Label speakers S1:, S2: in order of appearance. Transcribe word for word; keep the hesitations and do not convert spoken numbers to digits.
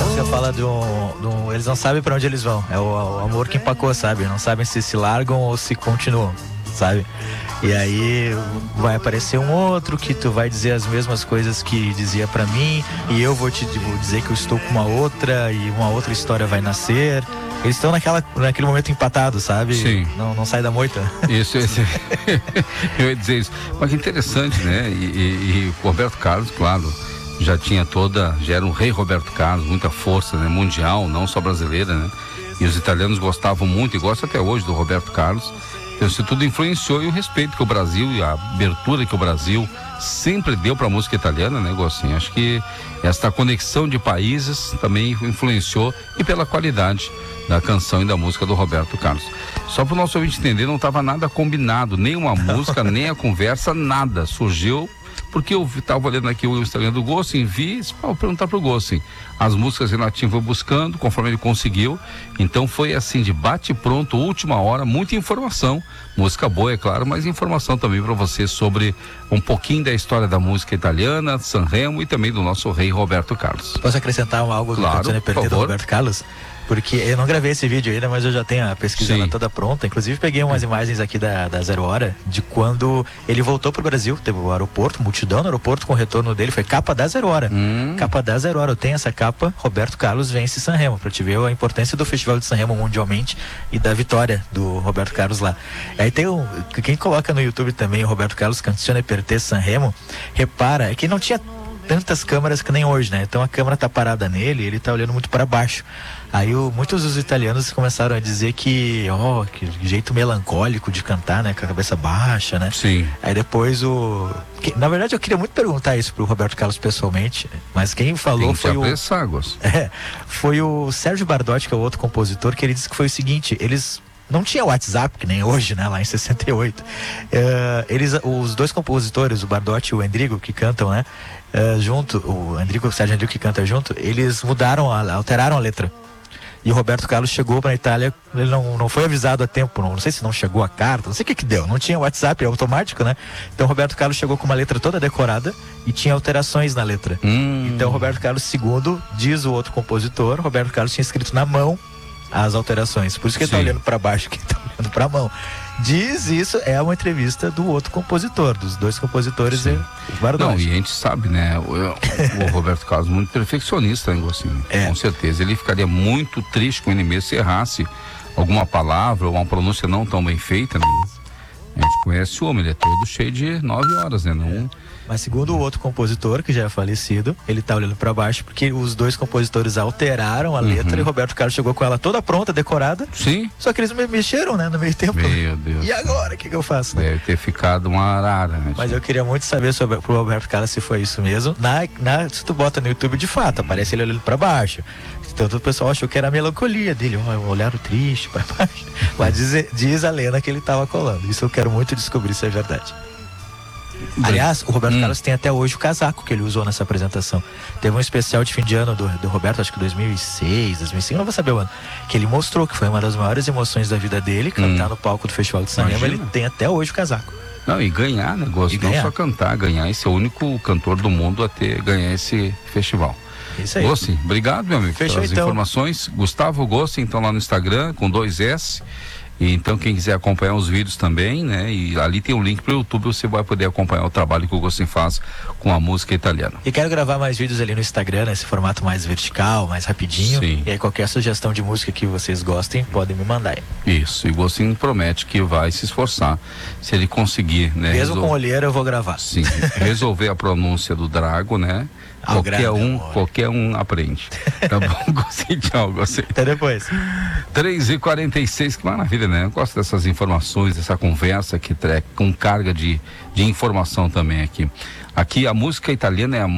S1: Você fala de um, de um, eles não sabem pra onde eles vão. É o, o amor que empacou, sabe? Não sabem se se largam ou se continuam, sabe? E aí vai aparecer um outro que tu vai dizer as mesmas coisas que dizia pra mim, e eu vou te vou dizer que eu estou com uma outra, e uma outra história vai nascer. Eles estão naquela, naquele momento empatado, sabe?
S2: Sim.
S1: Não, não sai da moita.
S2: Isso, isso. Eu ia dizer isso. Mas que interessante, né? E, e, e o Roberto Carlos, claro, já tinha toda, já era um rei Roberto Carlos, muita força, né? Mundial, não só brasileira, né? E os italianos gostavam muito, e gostam até hoje do Roberto Carlos. Então isso tudo influenciou, e o respeito que o Brasil, e a abertura que o Brasil sempre deu para a música italiana, né, Gostinho? Acho que esta conexão de países também influenciou, e pela qualidade da canção e da música do Roberto Carlos. Só para o nosso ouvinte entender, não estava nada combinado, nem uma música, nem a conversa, nada. Surgiu porque eu estava olhando aqui o Instagram do Gostin, vi, vou perguntar pro Gostin. As músicas Renatinho foi buscando, conforme ele conseguiu. Então foi assim, de bate pronto, última hora, muita informação. Música boa, é claro, mas informação também para você sobre um pouquinho da história da música italiana, Sanremo, e também do nosso rei Roberto Carlos.
S1: Posso acrescentar algo do
S2: Claro,
S1: Canzone Per Te do Roberto Carlos? Porque eu não gravei esse vídeo ainda, mas eu já tenho a pesquisa lá toda pronta. Inclusive peguei umas imagens aqui da, da Zero Hora, de quando ele voltou pro Brasil. Teve o aeroporto, multidão no aeroporto com o retorno dele. Foi capa da Zero Hora. Hum. Capa da Zero Hora. Eu tenho essa capa, Roberto Carlos vence Sanremo, pra te ver a importância do Festival de Sanremo mundialmente e da vitória do Roberto Carlos lá. Aí tem um, quem coloca no YouTube também o Roberto Carlos Canzone Per Te Sanremo, repara, é que não tinha tantas câmeras que nem hoje, né? Então a câmera tá parada nele e ele tá olhando muito para baixo. Aí o, muitos dos italianos começaram a dizer que, ó, oh, que jeito melancólico de cantar, né? Com a cabeça baixa, né?
S2: Sim.
S1: Aí depois o... Que, na verdade eu queria muito perguntar isso pro Roberto Carlos pessoalmente, mas quem falou
S2: Tem que
S1: foi o...
S2: Águas.
S1: É, foi o Sérgio Bardotti, que é o outro compositor, que ele disse que foi o seguinte, eles... Não tinha WhatsApp, que nem hoje, né? Lá em sessenta e oito. Uh, eles, os dois compositores, o Bardotti e o Endrigo, que cantam, né? Uh, junto, o Endrigo, o Sérgio Endrigo que canta junto, eles mudaram, a, alteraram a letra. E o Roberto Carlos chegou para a Itália, ele não, não foi avisado a tempo, não, não sei se não chegou a carta, não sei o que que deu, não tinha WhatsApp, é automático, né? Então o Roberto Carlos chegou com uma letra toda decorada e tinha alterações na letra. Hum. Então o Roberto Carlos segundo, diz o outro compositor, o Roberto Carlos tinha escrito na mão as alterações, por isso que ele tá olhando para baixo, que ele tá olhando para a mão. Diz isso, é uma entrevista do outro compositor, dos dois compositores e Bardotti.
S2: Não, e a gente sabe, né, o, o Roberto Carlos muito perfeccionista, hein, assim, é. Com certeza, ele ficaria muito triste com ele mesmo se errasse alguma palavra ou uma pronúncia não tão bem feita, né? A gente conhece o homem, ele é todo cheio de nove horas, né, não...
S1: É. Mas segundo o outro compositor, que já é falecido, ele tá olhando para baixo porque os dois compositores alteraram a letra, uhum. E o Roberto Carlos chegou com ela toda pronta, decorada.
S2: Sim.
S1: Só que eles me mexeram, né, no meio tempo.
S2: Meu Deus.
S1: E agora, o que que eu faço? Né?
S2: Deve ter ficado uma arara, né?
S1: Mas eu queria muito saber sobre pro Roberto Carlos se foi isso mesmo. Na, na, se tu bota no YouTube, de fato, aparece ele olhando para baixo. Então o pessoal achou que era a melancolia dele, ó, um olhar triste para baixo. Mas diz, diz a lenda que ele tava colando. Isso eu quero muito descobrir se é verdade. Aliás, o Roberto hum. Carlos tem até hoje o casaco que ele usou nessa apresentação. Teve um especial de fim de ano do, do Roberto, acho que dois mil e seis, dois mil e cinco, não vou saber o ano, que ele mostrou que foi uma das maiores emoções da vida dele, cantar hum. no palco do Festival de Sanremo. Ele tem até hoje o casaco.
S2: Não, e ganhar, né, Gosto? Não ganhar. Só cantar, ganhar, esse é o único cantor do mundo a ter, ganhar esse festival.
S1: Isso aí.
S2: Gostin, obrigado, meu amigo,
S1: Fechou,
S2: pelas
S1: então.
S2: informações. Gustavo Gostin, então lá no Instagram, com dois S. E então quem quiser acompanhar os vídeos também, né? E ali tem um link pro YouTube, você vai poder acompanhar o trabalho que o Gostin faz com a música italiana.
S1: E quero gravar mais vídeos ali no Instagram, nesse formato mais vertical, mais rapidinho.
S2: Sim.
S1: E aí qualquer sugestão de música que vocês gostem, podem me mandar aí.
S2: Isso, e o Gostin promete que vai se esforçar, se ele conseguir, né?
S1: Mesmo resol... com olheira eu vou gravar.
S2: Sim, resolver a pronúncia do Drago, né?
S1: Ah,
S2: qualquer
S1: grande,
S2: um,
S1: amor.
S2: qualquer um aprende. Tá bom, Gostin, tchau, Gostin.
S1: Até depois.
S2: três e quarenta e seis, que maravilha, né? Eu gosto dessas informações, dessa conversa que com carga de, de informação também aqui. Aqui a música italiana é a